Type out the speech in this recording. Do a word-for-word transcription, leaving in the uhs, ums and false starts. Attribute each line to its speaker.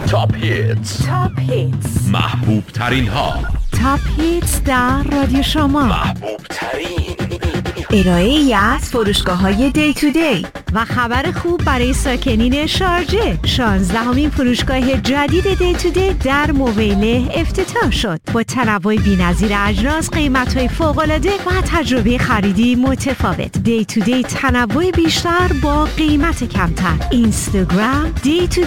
Speaker 1: تاپ هیتس
Speaker 2: تاپ هیتس
Speaker 1: محبوب ترین ها.
Speaker 2: تاپ هیتس در رادیو شما.
Speaker 1: محبوب ترین
Speaker 2: ارائه‌ای از فروشگاه‌های دی تو دی و خبر خوب برای ساکنین شارجه. شانزدهمین فروشگاه جدید دی تو دی در مویله افتتاح شد با تنوع بی‌نظیر اجناس، قیمت‌های فوق‌العاده و تجربه خریدی متفاوت. دی تو دی تنوع بیشتر با قیمت کمتر. اینستاگرام دی تو